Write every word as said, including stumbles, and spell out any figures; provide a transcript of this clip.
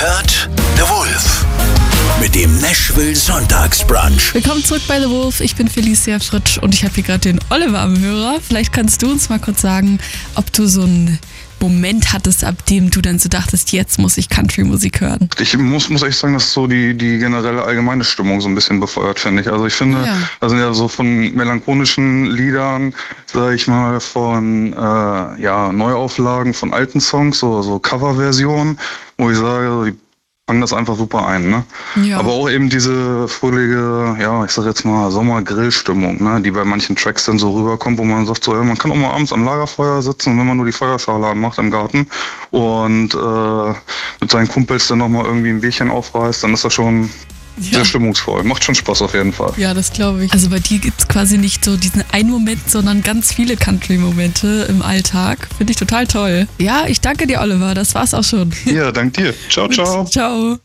hört The Wolf mit dem Nashville Sonntagsbrunch. Willkommen zurück bei The Wolf. Ich bin Felicia Fritsch und ich habe hier gerade den Oliver am Hörer. Vielleicht kannst du uns mal kurz sagen, ob du so einen Moment hattest, ab dem du dann so dachtest, jetzt muss ich Country-Musik hören. Ich muss, muss echt sagen, dass so die, die generelle allgemeine Stimmung so ein bisschen befeuert, finde ich. Also ich finde, Ja. da sind ja so von melancholischen Liedern, sag ich mal, von äh, ja, Neuauflagen von alten Songs, so, so Coverversionen, wo ich sage, die fangen das einfach super ein, ne? Ja. Aber auch eben diese fröhliche, ja, ich sag jetzt mal Sommer-Grill-Stimmung, ne, die bei manchen Tracks dann so rüberkommt, wo man sagt, so, ja, man kann auch mal abends am Lagerfeuer sitzen und wenn man nur die Feuerschale anmacht im Garten und äh, mit seinen Kumpels dann nochmal irgendwie ein Bierchen aufreißt, dann ist das schon Ja. sehr stimmungsvoll. Macht schon Spaß auf jeden Fall. Ja, das glaube ich. Also bei dir gibt es quasi nicht so diesen einen Moment, sondern ganz viele Country-Momente im Alltag. Finde ich total toll. Ja, ich danke dir, Oliver. Das war's auch schon. Ja, dank dir. Ciao, ciao. Ciao.